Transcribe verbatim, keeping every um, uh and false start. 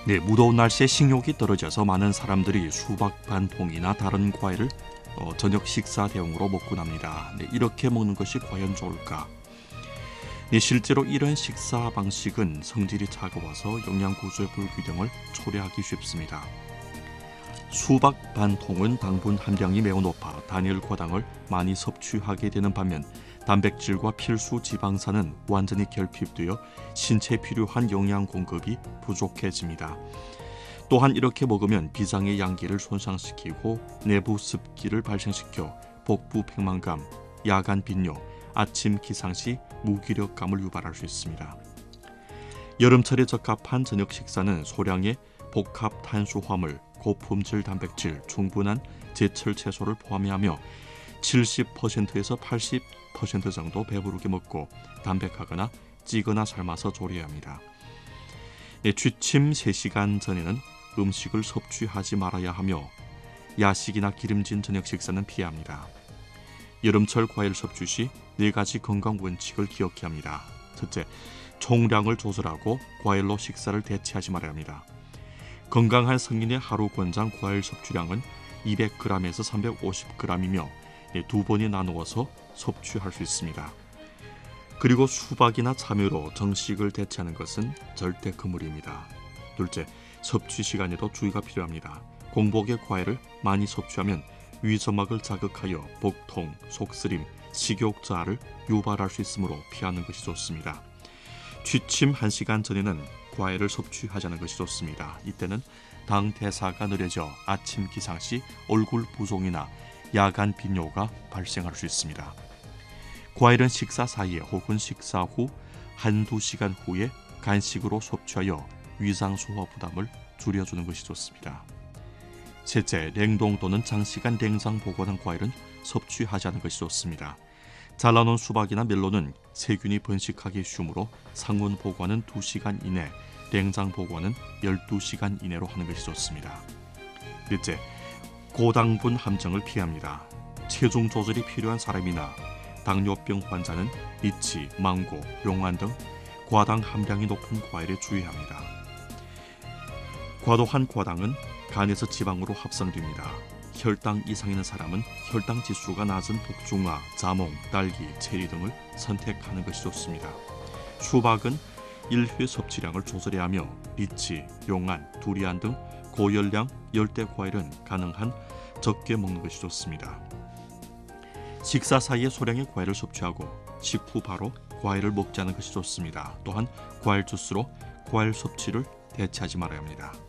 네, 무더운 날씨에 식욕이 떨어져서 많은 사람들이 수박 반 통이나 다른 과일을 어, 저녁 식사 대용으로 먹곤 합니다. 네, 이렇게 먹는 것이 과연 좋을까? 네, 실제로 이런 식사 방식은 성질이 차가워서 영양 구조의 불균형을 초래하기 쉽습니다. 수박 반 통은 당분 함량이 매우 높아 단일 과당을 많이 섭취하게 되는 반면 단백질과 필수 지방산은 완전히 결핍되어 신체에 필요한 영양 공급이 부족해집니다. 또한 이렇게 먹으면 비장의 양기를 손상시키고 내부 습기를 발생시켜 복부 백만감, 야간 빈뇨, 아침 기상 시 무기력감을 유발할 수 있습니다. 여름철에 적합한 저녁 식사는 소량의 복합 탄수화물, 고품질 단백질, 충분한 제철 채소를 포함해야 하며 칠십 퍼센트에서 팔십 퍼센트 정도 배부르게 먹고 담백하거나 찌거나 삶아서 조리해야 합니다. 예, 취침 세 시간 전에는 음식을 섭취하지 말아야 하며 야식이나 기름진 저녁 식사는 피해야 합니다. 여름철 과일 섭취 시 네 가지 건강 원칙을 기억해야 합니다. 첫째, 총량을 조절하고 과일로 식사를 대체하지 말아야 합니다. 건강한 성인의 하루 권장 과일 섭취량은 이백 그램에서 삼백오십 그램이며 두 번이 나누어서 섭취할 수 있습니다. 그리고 수박이나 참외로 정식을 대체하는 것은 절대 금물입니다. 둘째, 섭취 시간에도 주의가 필요합니다. 공복에 과일을 많이 섭취하면 위점막을 자극하여 복통, 속쓰림, 식욕저하를 유발할 수 있으므로 피하는 것이 좋습니다. 취침 한 시간 전에는 과일을 섭취하자는 것이 좋습니다. 이때는 당 대사가 느려져 아침 기상 시 얼굴 부종이나 야간 빈뇨가 발생할 수 있습니다. 과일은 식사 사이에 혹은 식사 후 한두 시간 후에 간식으로 섭취하여 위장 소화 부담을 줄여주는 것이 좋습니다. 셋째, 냉동 또는 장시간 냉장 보관한 과일은 섭취하지 않는 것이 좋습니다. 잘라놓은 수박이나 멜론은 세균이 번식하기 쉬우므로 상온 보관은 두 시간 이내, 냉장 보관은 열두 시간 이내로 하는 것이 좋습니다. 넷째, 고당분 함정을 피합니다. 체중 조절이 필요한 사람이나 당뇨병 환자는 리치, 망고, 용안 등 과당 함량이 높은 과일에 주의합니다. 과도한 과당은 간에서 지방으로 합성됩니다. 혈당 이상 있는 사람은 혈당 지수가 낮은 복숭아, 자몽, 딸기, 체리 등을 선택하는 것이 좋습니다. 수박은 일 회 섭취량을 조절해야 하며 리치, 용안, 두리안 등 고열량 열대 과일은 가능한 적게 먹는 것이 좋습니다. 식사 사이에 소량의 과일을 섭취하고 식후 바로 과일을 먹지 않는 것이 좋습니다. 또한 과일 주스로 과일 섭취를 대체하지 말아야 합니다.